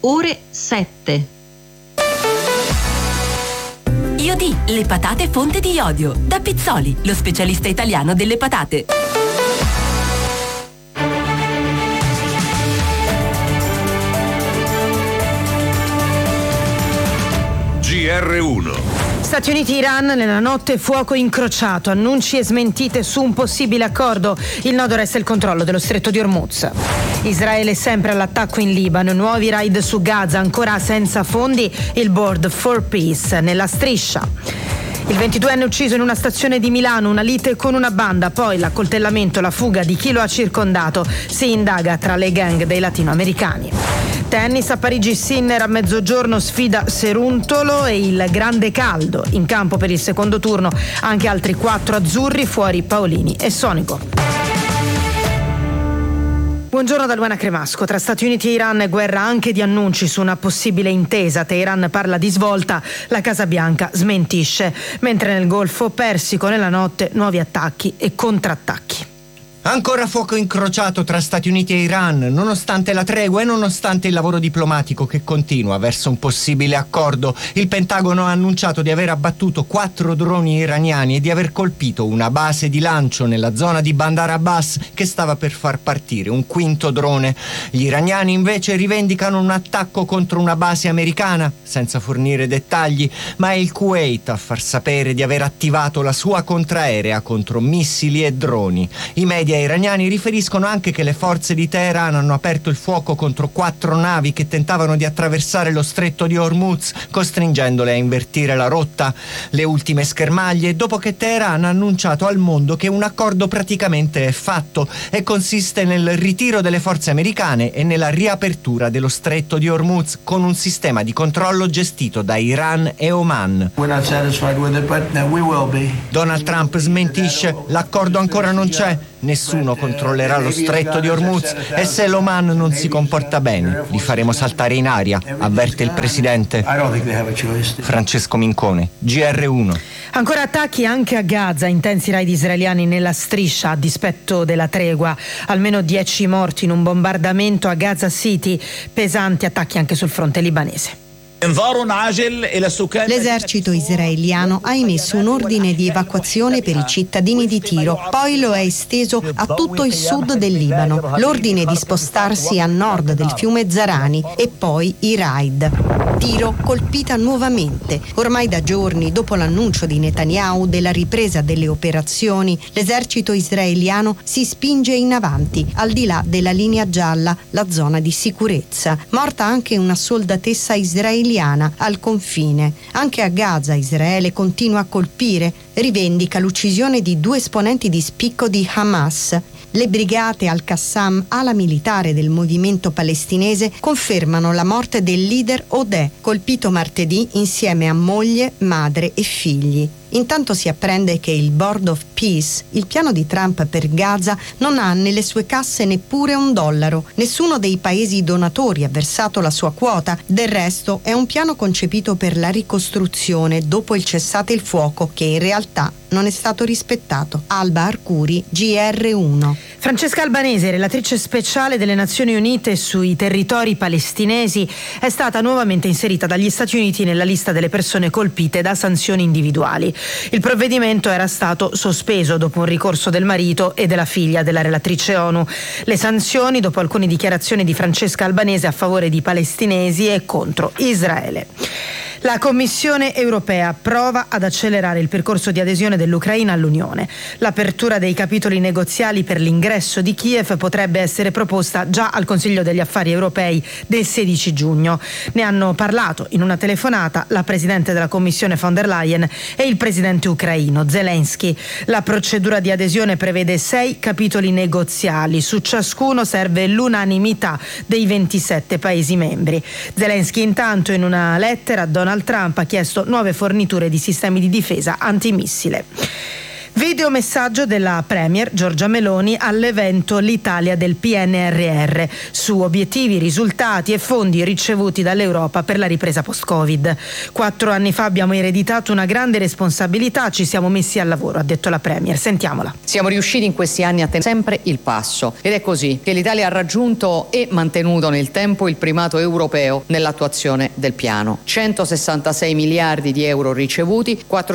ore 7. Iodi, le patate fonte di iodio. Da Pizzoli, lo specialista italiano delle patate. GR1. Stati Uniti-Iran nella notte, fuoco incrociato, annunci e smentite su un possibile accordo. Il nodo resta il controllo dello stretto di Hormuz. Israele sempre all'attacco in Libano, nuovi raid su Gaza, ancora senza fondi, il Board for Peace nella striscia. Il 22enne ucciso in una stazione di Milano, una lite con una banda, poi l'accoltellamento, la fuga di chi lo ha circondato. Si indaga tra le gang dei latinoamericani. Tennis a Parigi, Sinner a mezzogiorno sfida Ceruntolo e il grande caldo. In campo per il secondo turno anche altri 4 azzurri, fuori Paolini e Sonico. Buongiorno da Luana Cremasco. Tra Stati Uniti e Iran, guerra anche di annunci su una possibile intesa. Teheran parla di svolta, la Casa Bianca smentisce. Mentre nel Golfo Persico nella notte nuovi attacchi e contrattacchi. Ancora fuoco incrociato tra Stati Uniti e Iran, nonostante la tregua e nonostante il lavoro diplomatico che continua verso un possibile accordo. Il Pentagono ha annunciato di aver abbattuto 4 droni iraniani e di aver colpito una base di lancio nella zona di Bandar Abbas che stava per far partire un quinto drone. Gli iraniani invece rivendicano un attacco contro una base americana, senza fornire dettagli, ma è il Kuwait a far sapere di aver attivato la sua contraerea contro missili e droni. I media iraniani riferiscono anche che le forze di Teheran hanno aperto il fuoco contro 4 navi che tentavano di attraversare lo stretto di Hormuz, costringendole a invertire la rotta. Le ultime schermaglie dopo che Teheran ha annunciato al mondo che un accordo praticamente è fatto e consiste nel ritiro delle forze americane e nella riapertura dello stretto di Hormuz con un sistema di controllo gestito da Iran e Oman. Donald Trump smentisce: l'accordo ancora non c'è. Nessuno controllerà lo stretto di Hormuz e se l'Oman non si comporta bene li faremo saltare in aria, avverte il presidente. Francesco Mincone, GR1. Ancora attacchi anche a Gaza, intensi raid israeliani nella striscia a dispetto della tregua. Almeno 10 morti in un bombardamento a Gaza City, pesanti attacchi anche sul fronte libanese. L'esercito israeliano ha emesso un ordine di evacuazione per i cittadini di Tiro, poi lo ha esteso a tutto il sud del Libano, l'ordine di spostarsi a nord del fiume Zarani e poi i raid. Tiro colpita nuovamente. Ormai da giorni, dopo l'annuncio di Netanyahu della ripresa delle operazioni, l'esercito israeliano si spinge in avanti, al di là della linea gialla, la zona di sicurezza. Morta anche una soldatessa israeliana al confine. Anche a Gaza Israele continua a colpire, rivendica l'uccisione di 2 esponenti di spicco di Hamas. Le brigate Al-Qassam, ala militare del movimento palestinese, confermano la morte del leader Odeh, colpito martedì insieme a moglie, madre e figli. Intanto si apprende che il Board of Peace, il piano di Trump per Gaza, non ha nelle sue casse neppure $1. Nessuno dei paesi donatori ha versato la sua quota. Del resto è un piano concepito per la ricostruzione dopo il cessate il fuoco, che in realtà non è stato rispettato. Alba Arcuri, GR1. Francesca Albanese, relatrice speciale delle Nazioni Unite sui territori palestinesi, è stata nuovamente inserita dagli Stati Uniti nella lista delle persone colpite da sanzioni individuali. Il provvedimento era stato sospeso dopo un ricorso del marito e della figlia della relatrice ONU. Le sanzioni dopo alcune dichiarazioni di Francesca Albanese a favore di palestinesi e contro Israele. La Commissione europea prova ad accelerare il percorso di adesione dell'Ucraina all'Unione. L'apertura dei capitoli negoziali per l'ingresso di Kiev potrebbe essere proposta già al Consiglio degli Affari Europei del 16 giugno. Ne hanno parlato in una telefonata la Presidente della Commissione von der Leyen e il Presidente ucraino Zelensky. La procedura di adesione prevede 6 capitoli negoziali. Su ciascuno serve l'unanimità dei 27 Paesi membri. Zelensky intanto in una lettera a Donald Trump ha chiesto nuove forniture di sistemi di difesa antimissile. Videomessaggio della Premier Giorgia Meloni all'evento L'Italia del PNRR su obiettivi, risultati e fondi ricevuti dall'Europa per la ripresa post-Covid. 4 anni fa abbiamo ereditato una grande responsabilità, ci siamo messi al lavoro, ha detto la Premier. Sentiamola. Siamo riusciti in questi anni a tenere sempre il passo ed è così che l'Italia ha raggiunto e mantenuto nel tempo il primato europeo nell'attuazione del piano. 166 miliardi di euro ricevuti,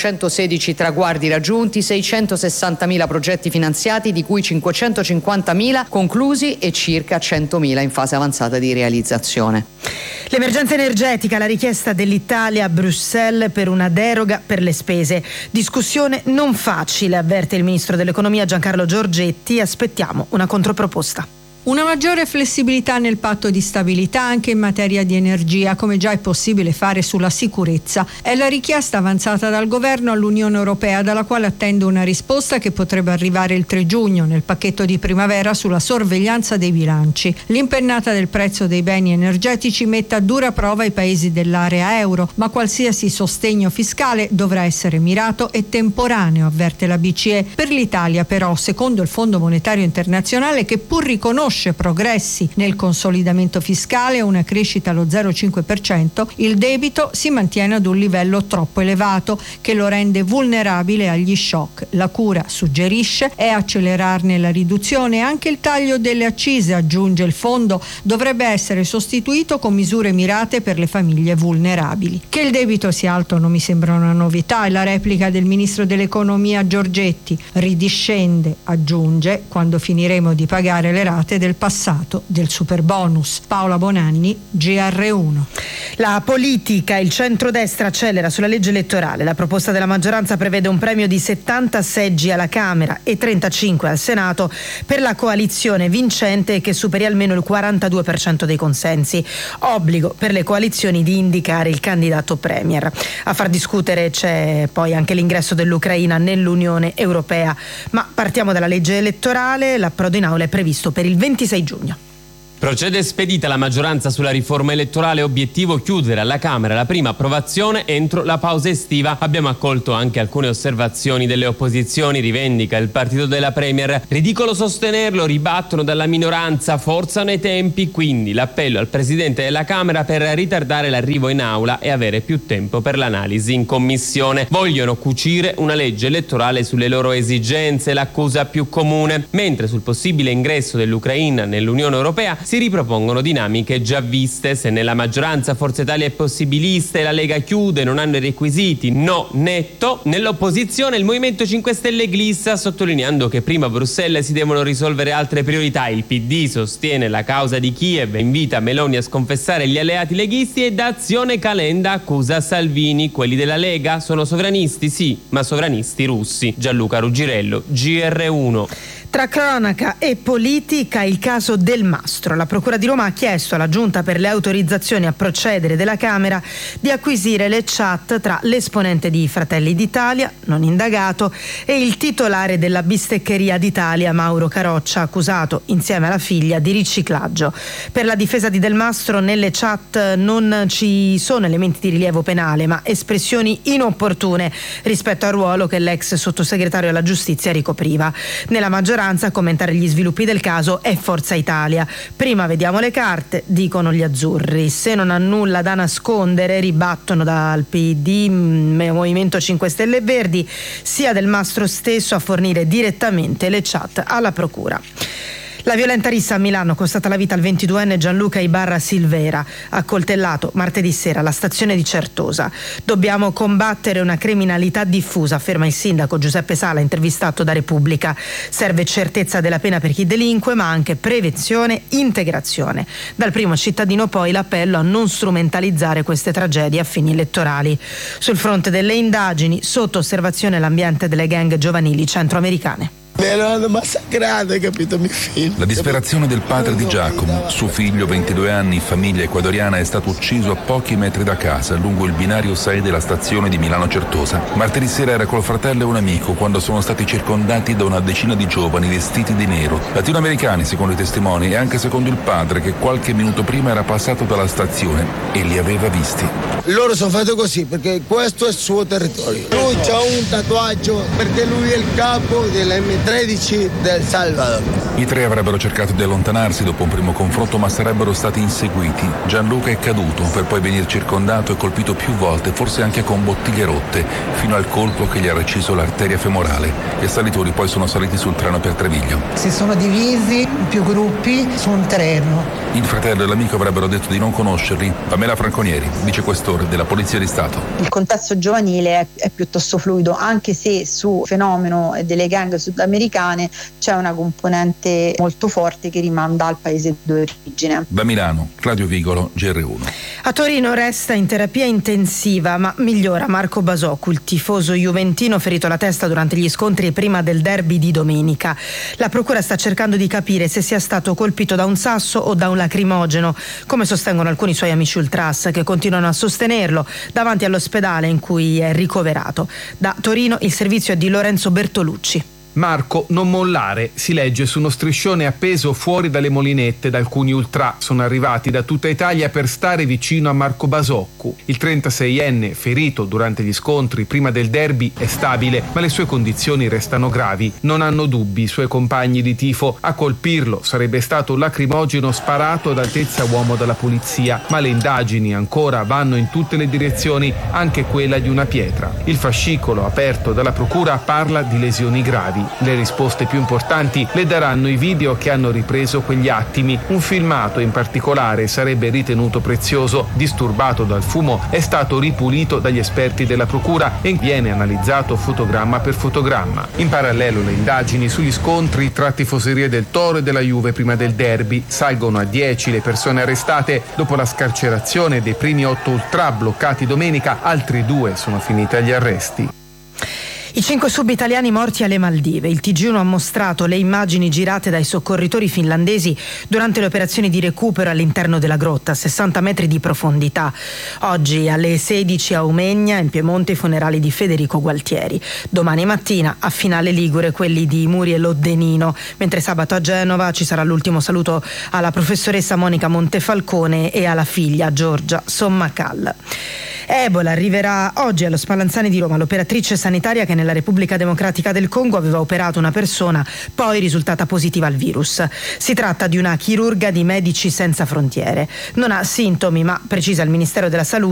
416 traguardi raggiunti, 660.000 progetti finanziati, di cui 550.000 conclusi e circa 100.000 in fase avanzata di realizzazione. L'emergenza energetica, la richiesta dell'Italia a Bruxelles per una deroga per le spese. Discussione non facile, avverte il ministro dell'Economia Giancarlo Giorgetti. Aspettiamo una controproposta. Una maggiore flessibilità nel patto di stabilità anche in materia di energia, come già è possibile fare sulla sicurezza. È la richiesta avanzata dal governo all'Unione Europea, dalla quale attendo una risposta che potrebbe arrivare il 3 giugno nel pacchetto di primavera sulla sorveglianza dei bilanci. L'impennata del prezzo dei beni energetici mette a dura prova i paesi dell'area euro, ma qualsiasi sostegno fiscale dovrà essere mirato e temporaneo, avverte la BCE. Per l'Italia però, secondo il Fondo Monetario Internazionale, che pur riconosce progressi nel consolidamento fiscale e una crescita allo 0,5%, il debito si mantiene ad un livello troppo elevato che lo rende vulnerabile agli shock. La cura, suggerisce, è accelerarne la riduzione e anche il taglio delle accise, aggiunge il fondo, dovrebbe essere sostituito con misure mirate per le famiglie vulnerabili. Che il debito sia alto non mi sembra una novità e la replica del ministro dell'Economia Giorgetti: ridiscende, aggiunge, quando finiremo di pagare le rate del passato del superbonus. Paola Bonanni, GR1. La politica, il centrodestra accelera sulla legge elettorale. La proposta della maggioranza prevede un premio di 70 seggi alla Camera e 35 al Senato per la coalizione vincente che superi almeno il 42% dei consensi. Obbligo per le coalizioni di indicare il candidato premier. A far discutere c'è poi anche l'ingresso dell'Ucraina nell'Unione Europea. Ma partiamo dalla legge elettorale. L'approdo in aula è previsto per il 26 giugno. Procede spedita la maggioranza sulla riforma elettorale, obiettivo chiudere alla Camera la prima approvazione entro la pausa estiva. Abbiamo accolto anche alcune osservazioni delle opposizioni, rivendica il partito della Premier. Ridicolo sostenerlo, ribattono dalla minoranza, forzano i tempi, quindi l'appello al Presidente della Camera per ritardare l'arrivo in aula e avere più tempo per l'analisi in commissione. Vogliono cucire una legge elettorale sulle loro esigenze, l'accusa più comune, mentre sul possibile ingresso dell'Ucraina nell'Unione Europea si ripropongono dinamiche già viste. Se nella maggioranza Forza Italia è possibilista e la Lega chiude, non hanno i requisiti, no netto. Nell'opposizione il Movimento 5 Stelle glissa, sottolineando che prima a Bruxelles si devono risolvere altre priorità. Il PD sostiene la causa di Kiev, invita Meloni a sconfessare gli alleati leghisti e da Azione Calenda accusa Salvini. Quelli della Lega sono sovranisti, sì, ma sovranisti russi. Gianluca Ruggirello, GR1. Tra cronaca e politica, il caso Del Mastro. La Procura di Roma ha chiesto alla Giunta per le autorizzazioni a procedere della Camera di acquisire le chat tra l'esponente di Fratelli d'Italia, non indagato, e il titolare della bisteccheria d'Italia, Mauro Caroccia, accusato insieme alla figlia di riciclaggio. Per la difesa di Del Mastro nelle chat non ci sono elementi di rilievo penale, ma espressioni inopportune rispetto al ruolo che l'ex sottosegretario alla giustizia ricopriva. Nella maggioranza a commentare gli sviluppi del caso è Forza Italia. Prima vediamo le carte, dicono gli azzurri. Se non ha nulla da nascondere, ribattono dal PD, Movimento 5 Stelle e Verdi, sia Del Mastro stesso a fornire direttamente le chat alla Procura. La violenta rissa a Milano costata la vita al 22enne Gianluca Ibarra Silvera, accoltellato martedì sera alla stazione di Certosa. Dobbiamo combattere una criminalità diffusa, afferma il sindaco Giuseppe Sala, intervistato da Repubblica. Serve certezza della pena per chi delinque, ma anche prevenzione, integrazione. Dal primo cittadino poi l'appello a non strumentalizzare queste tragedie a fini elettorali. Sul fronte delle indagini, sotto osservazione l'ambiente delle gang giovanili centroamericane. Mi hanno massacrato, hai capito, mio figlio? La disperazione del padre di Giacomo. Suo figlio, 22 anni, famiglia ecuadoriana, è stato ucciso a pochi metri da casa, lungo il binario 6 della stazione di Milano Certosa. Martedì sera era col fratello e un amico quando sono stati circondati da una decina di giovani vestiti di nero. Latinoamericani, secondo i testimoni, e anche secondo il padre, che qualche minuto prima era passato dalla stazione e li aveva visti. Loro sono fatti così perché questo è il suo territorio. Lui c'ha un tatuaggio perché lui è il capo dell'M13 del Salvador. I tre avrebbero cercato di allontanarsi dopo un primo confronto, ma sarebbero stati inseguiti. Gianluca è caduto per poi venire circondato e colpito più volte, forse anche con bottiglie rotte, fino al colpo che gli ha reciso l'arteria femorale. Gli assalitori poi sono saliti sul treno per Treviglio. Si sono divisi in più gruppi su un treno. Il fratello e l'amico avrebbero detto di non conoscerli. Pamela Franconieri, vicequestore della Polizia di Stato. Il contesto giovanile è piuttosto fluido, anche se su fenomeno delle gang sudamericane c'è una componente molto forte che rimanda al paese d'origine. Da Milano, Claudio Vigolo, GR1. A Torino resta in terapia intensiva, ma migliora Marco Basoccu, il tifoso juventino ferito alla testa durante gli scontri prima del derby di domenica. La procura sta cercando di capire se sia stato colpito da un sasso o da un lacrimogeno, come sostengono alcuni suoi amici ultras che continuano a sostenerlo davanti all'ospedale in cui è ricoverato. Da Torino il servizio è di Lorenzo Bertolucci. Marco, non mollare, si legge su uno striscione appeso fuori dalle molinette da alcuni ultra. Sono arrivati da tutta Italia per stare vicino a Marco Basoccu. Il 36enne, ferito durante gli scontri prima del derby, è stabile, ma le sue condizioni restano gravi. Non hanno dubbi i suoi compagni di tifo. A colpirlo sarebbe stato un lacrimogeno sparato ad altezza uomo dalla polizia, ma le indagini ancora vanno in tutte le direzioni, anche quella di una pietra. Il fascicolo aperto dalla procura parla di lesioni gravi. Le risposte più importanti le daranno i video che hanno ripreso quegli attimi. Un filmato in particolare sarebbe ritenuto prezioso. Disturbato dal fumo, è stato ripulito dagli esperti della procura e viene analizzato fotogramma per fotogramma. In parallelo le indagini sugli scontri tra tifoserie del Toro e della Juve prima del derby. Salgono a 10 le persone arrestate dopo la scarcerazione dei primi 8 ultra bloccati domenica. Altri 2 sono finiti agli arresti. I 5 sub-italiani morti alle Maldive. Il TG1 ha mostrato le immagini girate dai soccorritori finlandesi durante le operazioni di recupero all'interno della grotta, a 60 metri di profondità. Oggi alle 16 a Umegna, in Piemonte, i funerali di Federico Gualtieri. Domani mattina a Finale Ligure quelli di Muriel Oddenino, mentre sabato a Genova ci sarà l'ultimo saluto alla professoressa Monica Montefalcone e alla figlia Giorgia Sommacal. Ebola arriverà oggi allo Spallanzani di Roma. L'operatrice sanitaria che nella Repubblica Democratica del Congo aveva operato una persona, poi risultata positiva al virus. Si tratta di una chirurga di Medici Senza Frontiere. Non ha sintomi, ma, precisa il Ministero della Salute,